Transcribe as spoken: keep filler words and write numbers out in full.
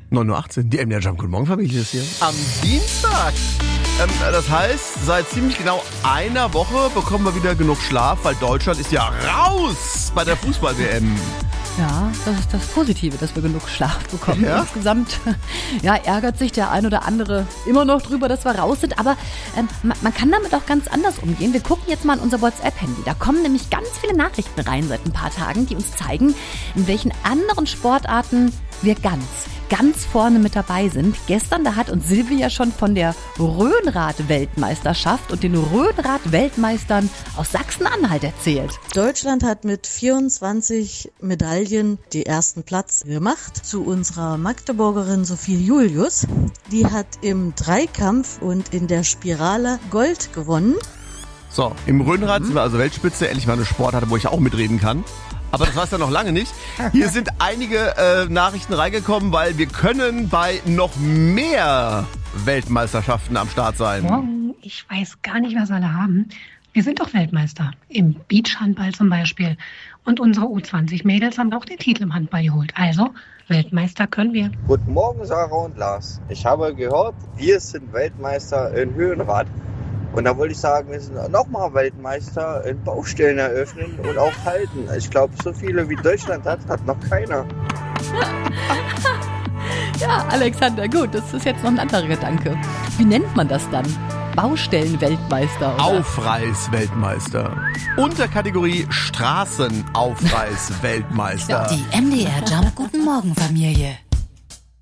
neun Uhr achtzehn, die M D R Jump. Guten Morgen, Familie ist hier. Am Dienstag. Ähm, das heißt, seit ziemlich genau einer Woche bekommen wir wieder genug Schlaf, weil Deutschland ist ja raus bei der Fußball-W M. Ja, das ist das Positive, dass wir genug Schlaf bekommen. Ja? Insgesamt ja, ärgert sich der ein oder andere immer noch drüber, dass wir raus sind. Aber ähm, man, man kann damit auch ganz anders umgehen. Wir gucken jetzt mal in unser WhatsApp-Handy. Da kommen nämlich ganz viele Nachrichten rein seit ein paar Tagen, die uns zeigen, in welchen anderen Sportarten wir ganz, ganz vorne mit dabei sind. Gestern, da hat uns Silvia schon von der Rhönrad-Weltmeisterschaft und den Rhönrad-Weltmeistern aus Sachsen-Anhalt erzählt. Deutschland hat mit vierundzwanzig Medaillen den ersten Platz gemacht. Zu unserer Magdeburgerin Sophie Julius. Die hat im Dreikampf und in der Spirale Gold gewonnen. So, im Rhönrad sind wir also Weltspitze. Endlich mal eine Sportart, wo ich auch mitreden kann. Aber das war es ja noch lange nicht. Hier sind einige äh, Nachrichten reingekommen, weil wir können bei noch mehr Weltmeisterschaften am Start sein. Morgen, ich weiß gar nicht, was alle haben. Wir sind doch Weltmeister. Im Beachhandball zum Beispiel. Und unsere U zwanzig Mädels haben auch den Titel im Handball geholt. Also, Weltmeister können wir. Guten Morgen, Sarah und Lars. Ich habe gehört, wir sind Weltmeister in Höhenrad. Und da wollte ich sagen, wir sind nochmal Weltmeister in Baustellen eröffnen und auch halten. Ich glaube, so viele wie Deutschland hat, hat noch keiner. Ja, Alexander, gut, das ist jetzt noch ein anderer Gedanke. Wie nennt man das dann? Baustellenweltmeister, oder? Aufreiß-Weltmeister. Unterkategorie Straßenaufreiß-Weltmeister. Die M D R Jump Guten Morgen Familie.